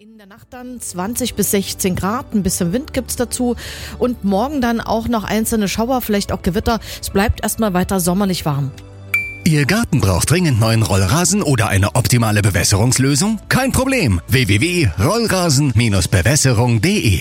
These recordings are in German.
In der Nacht dann 20 bis 16 Grad, ein bisschen Wind gibt's dazu und morgen dann auch noch einzelne Schauer, vielleicht auch Gewitter. Es bleibt erstmal weiter sommerlich warm. Ihr Garten braucht dringend neuen Rollrasen oder eine optimale Bewässerungslösung? Kein Problem. www.rollrasen-bewässerung.de.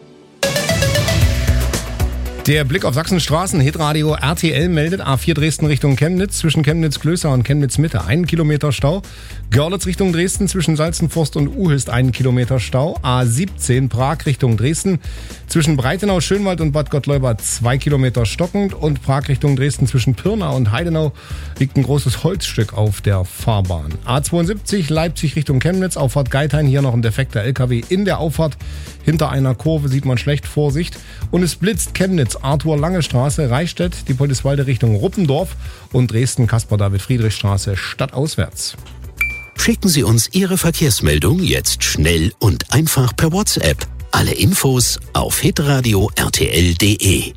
Der Blick auf Sachsenstraßen, Hitradio RTL meldet A4 Dresden Richtung Chemnitz, zwischen Chemnitz-Klößer und Chemnitz-Mitte 1 Kilometer Stau. Görlitz Richtung Dresden, zwischen Salzenforst und Uhist 1 Kilometer Stau. A17 Prag Richtung Dresden, zwischen Breitenau, Schönwald und Bad Gottleuba 2 Kilometer stockend. Und Prag Richtung Dresden, zwischen Pirna und Heidenau liegt ein großes Holzstück auf der Fahrbahn. A72 Leipzig Richtung Chemnitz, Auffahrt Geithain, hier noch ein defekter LKW in der Auffahrt. Hinter einer Kurve sieht man schlecht, Vorsicht. Und es blitzt Chemnitz, Arthur-Lange-Straße, Reichstätt, die Poldiswalde Richtung Ruppendorf und Dresden, Caspar-David-Friedrich-Straße stadtauswärts. Schicken Sie uns Ihre Verkehrsmeldung jetzt schnell und einfach per WhatsApp. Alle Infos auf hitradio rtl.de.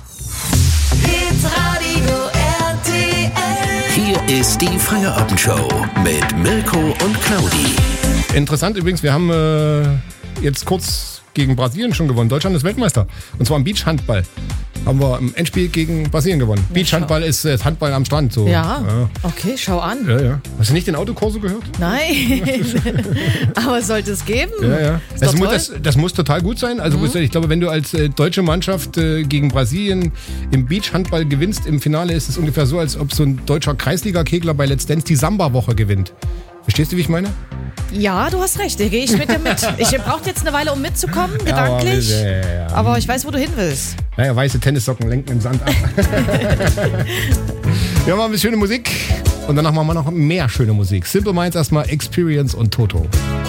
Hitradio RTL. Hier ist die Feierabendshow mit Mirko und Claudi. Interessant übrigens, wir haben jetzt kurz gegen Brasilien schon gewonnen. Deutschland ist Weltmeister. Und zwar im Beachhandball. Haben wir im Endspiel gegen Brasilien gewonnen. Ja, Beachhandball ist Handball am Strand. So. Ja, okay, schau an. Ja. Hast du nicht den Autokorso gehört? Nein, aber sollte es geben. Ja. Das muss total gut sein. Also ich glaube, wenn du als deutsche Mannschaft gegen Brasilien im Beachhandball gewinnst, im Finale ist es ungefähr so, als ob so ein deutscher Kreisliga-Kegler bei Let's Dance die Samba-Woche gewinnt. Verstehst du, wie ich meine? Ja, du hast recht, da gehe ich mit dir mit. Ich brauche jetzt eine Weile, um mitzukommen, gedanklich. Aber ich weiß, wo du hin willst. Naja, weiße Tennissocken lenken im Sand ab. Wir machen ein bisschen schöne Musik und danach machen wir noch mehr schöne Musik. Simple Minds erstmal, Experience und Toto.